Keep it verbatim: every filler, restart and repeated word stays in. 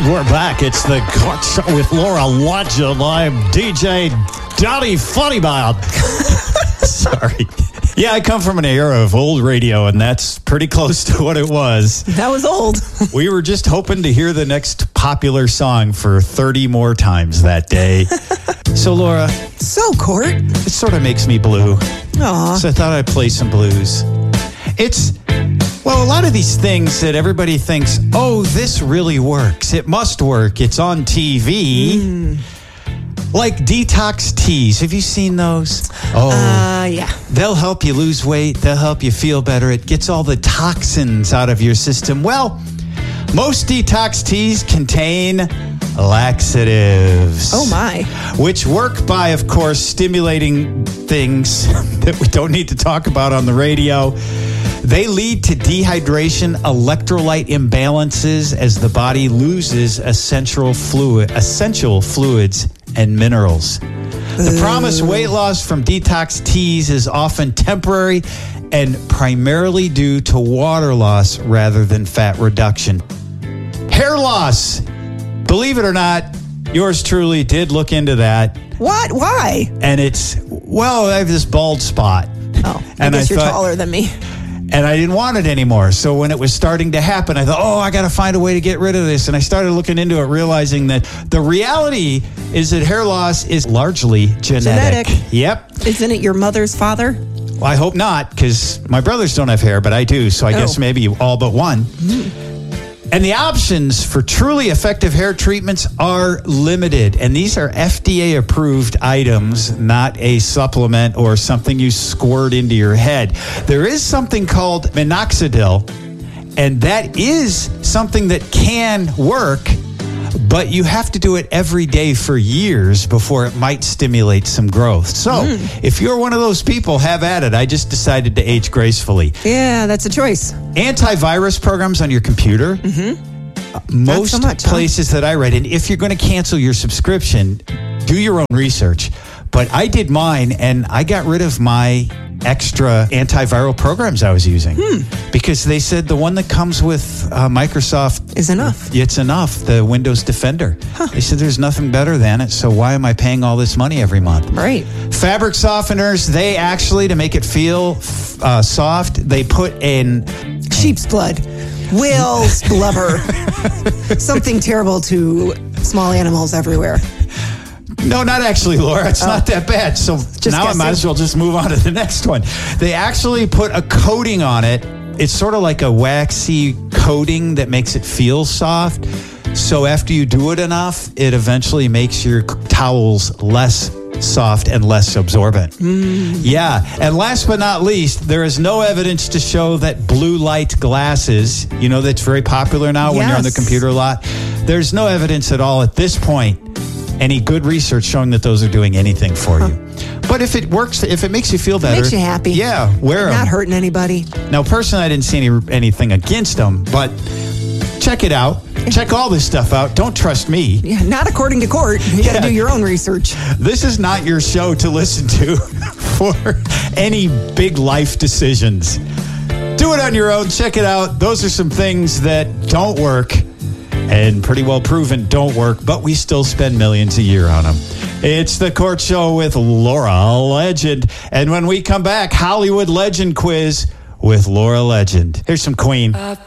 And we're back. It's the Court Show with Laura Legend. I'm D J Donnie Funnybob. Sorry. Yeah, I come from an era of old radio, and that's pretty close to what it was. That was old. We were just hoping to hear the next popular song for thirty more times that day. So, Laura. So, Court. It sort of makes me blue. Aw. So I thought I'd play some blues. It's... Well, a lot of these things that everybody thinks, oh, this really works. It must work. It's on T V. Mm. Like detox teas. Have you seen those? Oh, uh, yeah. They'll help you lose weight. They'll help you feel better. It gets all the toxins out of your system. Well, most detox teas contain laxatives. Oh, my. Which work by, of course, stimulating things that we don't need to talk about on the radio. They lead to dehydration, electrolyte imbalances as the body loses essential fluid, essential fluids and minerals. The promised weight loss from detox teas is often temporary and primarily due to water loss rather than fat reduction. Hair loss. Believe it or not, yours truly did look into that. What? Why? And it's, well, I have this bald spot. Oh, I and guess I you're thought, taller than me. And I didn't want it anymore. So when it was starting to happen, I thought, oh, I got to find a way to get rid of this. And I started looking into it, realizing that the reality is that hair loss is largely genetic. Genetic. Yep. Isn't it your mother's father? Well, I hope not, because my brothers don't have hair, but I do. So I oh. guess maybe all but one. Mm. And the options for truly effective hair treatments are limited. And these are F D A-approved items, not a supplement or something you squirt into your head. There is something called minoxidil, and that is something that can work, but you have to do it every day for years before it might stimulate some growth. So mm. if you're one of those people, have at it. I just decided to age gracefully. Yeah, that's a choice. Antivirus programs on your computer. Mm-hmm. Uh, most so much, places huh? that I read, and if you're going to cancel your subscription, do your own research. But I did mine, and I got rid of my extra antiviral programs I was using hmm. because they said the one that comes with uh, Microsoft is enough. It's enough. The Windows Defender. Huh. They said there's nothing better than it. So why am I paying all this money every month? Right. Fabric softeners. They actually, to make it feel uh, soft, they put in sheep's blood, whale's blubber, something terrible to small animals everywhere. No, not actually, Laura. It's oh. not that bad. So just now guessing. I might as well just move on to the next one. They actually put a coating on it. It's sort of like a waxy coating that makes it feel soft. So after you do it enough, it eventually makes your towels less soft and less absorbent. Mm. Yeah. And last but not least, there is no evidence to show that blue light glasses, you know, that's very popular now yes. when you're on the computer a lot. There's no evidence at all at this point, any good research showing that those are doing anything for huh. you. But if it works, if it makes you feel better. It makes you happy. Yeah, wear them. Not hurting anybody. Now, personally, I didn't see any, anything against them, but check it out. Check all this stuff out. Don't trust me. Yeah, not according to Court. You got to yeah. do your own research. This is not your show to listen to for any big life decisions. Do it on your own. Check it out. Those are some things that don't work and pretty well proven don't work, but we still spend millions a year on them. It's the Court Show with Laura Legend. And when we come back, Hollywood Legend Quiz with Laura Legend. Here's some Queen. Uh,